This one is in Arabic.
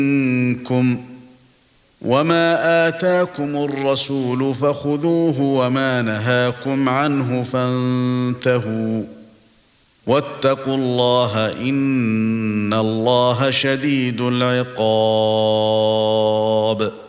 منكم وما آتاكم الرسول فخذوه وما نهاكم عنه فانتهوا واتقوا الله إن الله شديد العقاب